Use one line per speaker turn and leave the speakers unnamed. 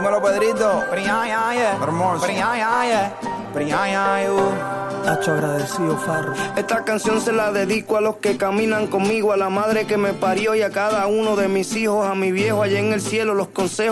Dímelo, Pedrito. Hermoso.
Nacho agradecido, Farro.
Esta canción se la dedico a los que caminan conmigo, a la madre que me parió y a cada uno de mis hijos, a mi viejo allá en el cielo, los consejos